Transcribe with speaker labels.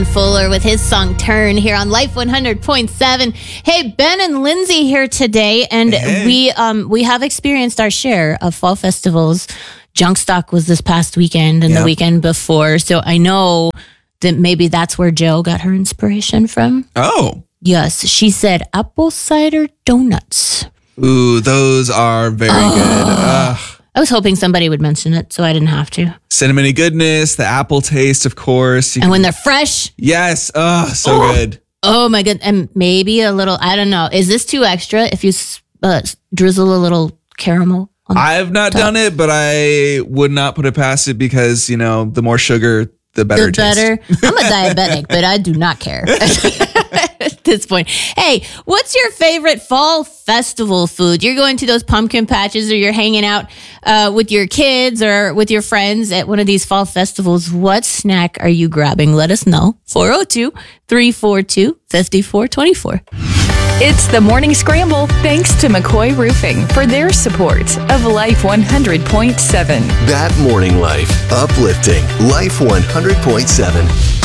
Speaker 1: Fuller with his song Turn here on Life 100.7. Hey, Ben and Lindsay here today, and we have experienced our share of fall festivals. Junkstock was this past weekend and the weekend before, so I know that maybe that's where Jill got her inspiration from.
Speaker 2: Oh.
Speaker 1: Yes, she said apple cider donuts.
Speaker 2: Ooh, those are very good.
Speaker 1: I was hoping somebody would mention it so I didn't have to.
Speaker 2: Cinnamony goodness, the apple taste, of course.
Speaker 1: And when they're fresh.
Speaker 2: Yes. So good.
Speaker 1: Oh my god. And maybe a little, I don't know. Is this too extra if you drizzle a little caramel on
Speaker 2: I have not done it, but I would not put it past it because, you know, the more sugar, the better it tastes.
Speaker 1: I'm a diabetic, but I do not care at this point. Hey, what's your favorite fall festival food? You're going to those pumpkin patches or you're hanging out with your kids or with your friends at one of these fall festivals. What snack are you grabbing? Let us know. 402-342-5424.
Speaker 3: It's the Morning Scramble, thanks to McCoy Roofing for their support of Life 100.7.
Speaker 4: That morning life, uplifting Life 100.7.